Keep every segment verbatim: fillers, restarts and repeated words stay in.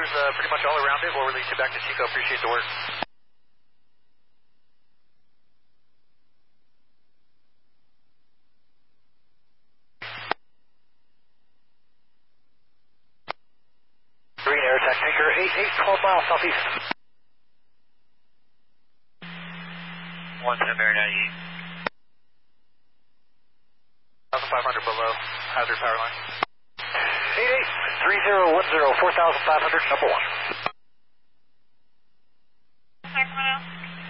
is uh, pretty much all around it. We'll release you back to Chico. Appreciate the work. Green Air Attack Tanker eight eight, twelve miles southeast. one seven ninety-eight. one thousand five hundred below, hazard power line. eight eight, three zero one zero, four thousand five hundred, number one. Sacramento.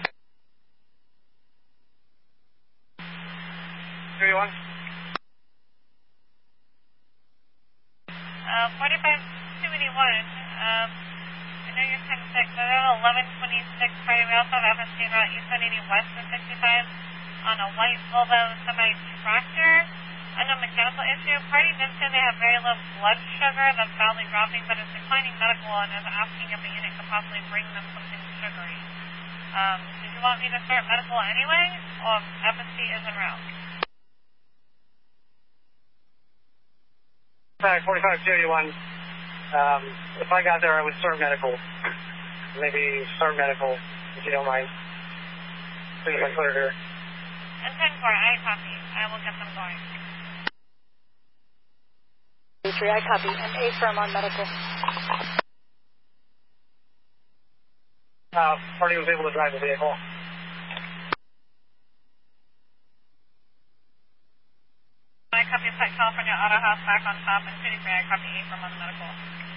three one. Uh, forty-five two eighty-one. Um, I know you're ten six, but at eleven twenty-six, Friday, we also have F S C en route East one eighty west of sixty-five on a white Volvo semi-tractor. I know mechanical issue. Party did say they have very low blood sugar that's badly dropping, but is declining medical and is asking if the unit could possibly bring them something sugary. Um, did you want me to start medical anyway, or F S C is en route? forty-five two eighty-one. Um, if I got there, I would start medical. Maybe start medical, if you don't mind. As soon as I clear here. And ten four, I copy. I will get them going. three, I copy. And A firm on medical. Uh, party was able to drive the vehicle. I copy Pet California Auto House back on top, and City Free, I copy A firm on the medical.